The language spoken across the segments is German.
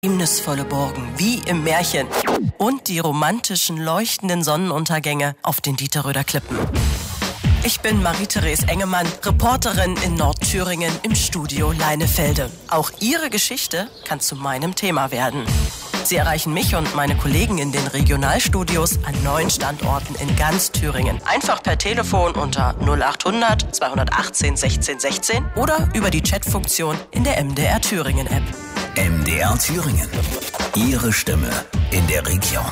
Geheimnisvolle Burgen, wie im Märchen. Und die romantischen, leuchtenden Sonnenuntergänge auf den Dieterröder Klippen. Ich bin Marie-Therese Engemann, Reporterin in Nordthüringen im Studio Leinefelde. Auch Ihre Geschichte kann zu meinem Thema werden. Sie erreichen mich und meine Kollegen in den Regionalstudios an 9 Standorten in ganz Thüringen. Einfach per Telefon unter 0800 218 16 16 oder über die Chatfunktion in der MDR Thüringen App. MDR Thüringen. Ihre Stimme in der Region.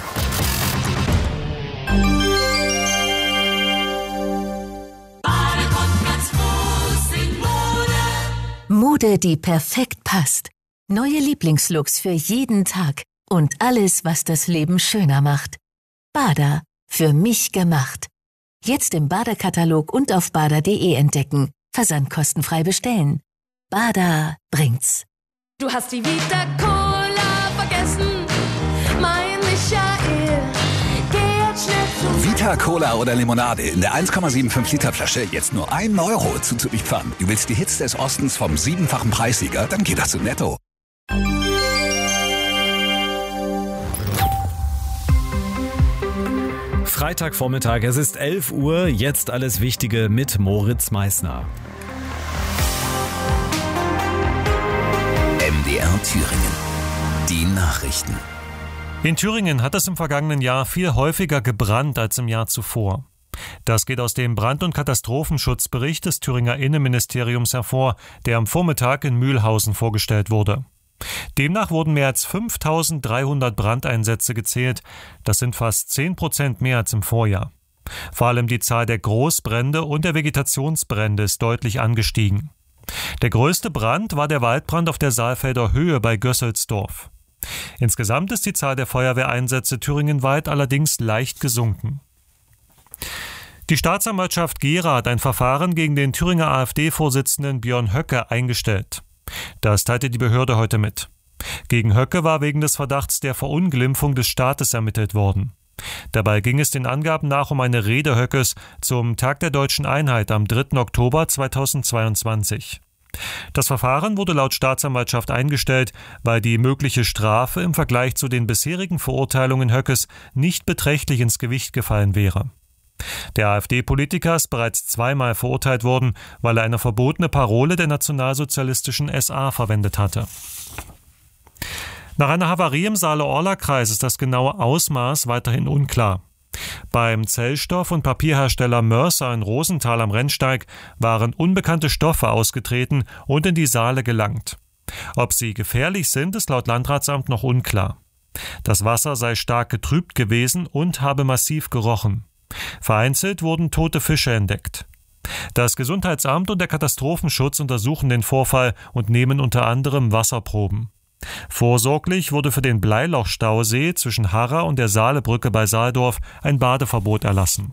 Mode, die perfekt passt. Neue Lieblingslooks für jeden Tag. Und alles, was das Leben schöner macht. Bada, für mich gemacht. Jetzt im Bada-Katalog und auf bada.de entdecken. Versand kostenfrei bestellen. Bada bringt's. Du hast die Vita Cola vergessen, mein Michael. Geh jetzt schnell zu Vita Cola oder Limonade in der 1,75 Liter Flasche jetzt nur 1 Euro zuzuliefern. Du willst die Hits des Ostens vom 7-fachen Preissieger? Dann geh doch zu Netto. Freitagvormittag, es ist 11 Uhr, jetzt alles Wichtige mit Moritz Meissner. MDR Thüringen. Die Nachrichten. In Thüringen hat es im vergangenen Jahr viel häufiger gebrannt als im Jahr zuvor. Das geht aus dem Brand- und Katastrophenschutzbericht des Thüringer Innenministeriums hervor, der am Vormittag in Mühlhausen vorgestellt wurde. Demnach wurden mehr als 5.300 Brandeinsätze gezählt. Das sind fast 10% mehr als im Vorjahr. Vor allem die Zahl der Großbrände und der Vegetationsbrände ist deutlich angestiegen. Der größte Brand war der Waldbrand auf der Saalfelder Höhe bei Gösselsdorf. Insgesamt ist die Zahl der Feuerwehreinsätze thüringenweit allerdings leicht gesunken. Die Staatsanwaltschaft Gera hat ein Verfahren gegen den Thüringer AfD-Vorsitzenden Björn Höcke eingestellt. Das teilte die Behörde heute mit. Gegen Höcke war wegen des Verdachts der Verunglimpfung des Staates ermittelt worden. Dabei ging es den Angaben nach um eine Rede Höckes zum Tag der Deutschen Einheit am 3. Oktober 2022. Das Verfahren wurde laut Staatsanwaltschaft eingestellt, weil die mögliche Strafe im Vergleich zu den bisherigen Verurteilungen Höckes nicht beträchtlich ins Gewicht gefallen wäre. Der AfD-Politiker ist bereits 2-mal verurteilt worden, weil er eine verbotene Parole der nationalsozialistischen SA verwendet hatte. Nach einer Havarie im Saale-Orla-Kreis ist das genaue Ausmaß weiterhin unklar. Beim Zellstoff- und Papierhersteller Mörser in Rosenthal am Rennsteig waren unbekannte Stoffe ausgetreten und in die Saale gelangt. Ob sie gefährlich sind, ist laut Landratsamt noch unklar. Das Wasser sei stark getrübt gewesen und habe massiv gerochen. Vereinzelt wurden tote Fische entdeckt. Das Gesundheitsamt und der Katastrophenschutz untersuchen den Vorfall und nehmen unter anderem Wasserproben. Vorsorglich wurde für den Bleilochstausee zwischen Harra und der Saalebrücke bei Saaldorf ein Badeverbot erlassen.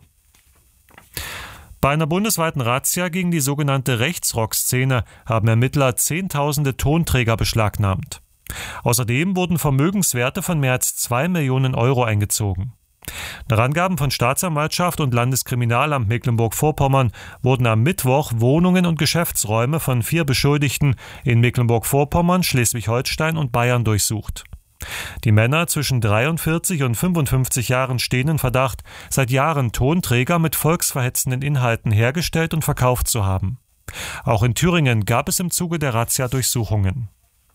Bei einer bundesweiten Razzia gegen die sogenannte Rechtsrock-Szene haben Ermittler Zehntausende Tonträger beschlagnahmt. Außerdem wurden Vermögenswerte von mehr als 2 Millionen Euro eingezogen. Nach Angaben von Staatsanwaltschaft und Landeskriminalamt Mecklenburg-Vorpommern wurden am Mittwoch Wohnungen und Geschäftsräume von 4 Beschuldigten in Mecklenburg-Vorpommern, Schleswig-Holstein und Bayern durchsucht. Die Männer zwischen 43 und 55 Jahren stehen in Verdacht, seit Jahren Tonträger mit volksverhetzenden Inhalten hergestellt und verkauft zu haben. Auch in Thüringen gab es im Zuge der Razzia Durchsuchungen.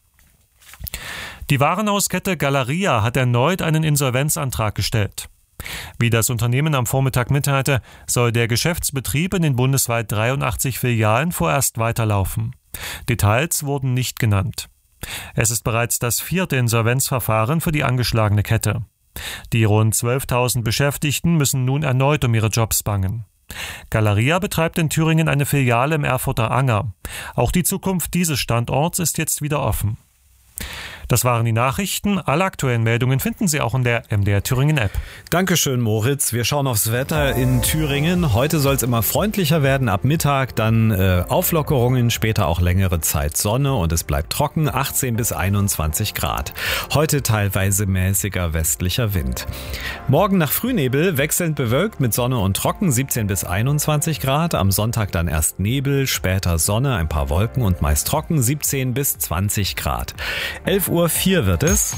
Die Warenhauskette Galeria hat erneut einen Insolvenzantrag gestellt. Wie das Unternehmen am Vormittag mitteilte, soll der Geschäftsbetrieb in den bundesweit 83 Filialen vorerst weiterlaufen. Details wurden nicht genannt. Es ist bereits das 4. Insolvenzverfahren für die angeschlagene Kette. Die rund 12.000 Beschäftigten müssen nun erneut um ihre Jobs bangen. Galeria betreibt in Thüringen eine Filiale im Erfurter Anger. Auch die Zukunft dieses Standorts ist jetzt wieder offen. Das waren die Nachrichten. Alle aktuellen Meldungen finden Sie auch in der MDR Thüringen App. Dankeschön, Moritz. Wir schauen aufs Wetter in Thüringen. Heute soll es immer freundlicher werden ab Mittag, dann Auflockerungen, später auch längere Zeit Sonne und es bleibt trocken, 18 bis 21 Grad. Heute teilweise mäßiger westlicher Wind. Morgen nach Frühnebel wechselnd bewölkt mit Sonne und trocken, 17 bis 21 Grad. Am Sonntag dann erst Nebel, später Sonne, ein paar Wolken und meist trocken, 17 bis 20 Grad. 11:04 wird es.